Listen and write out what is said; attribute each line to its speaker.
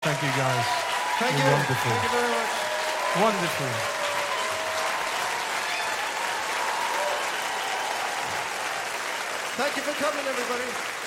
Speaker 1: Thank you, guys.
Speaker 2: Thank you.
Speaker 1: You're wonderful.
Speaker 2: Thank you very much.
Speaker 1: Wonderful.
Speaker 2: Thank you for coming, everybody.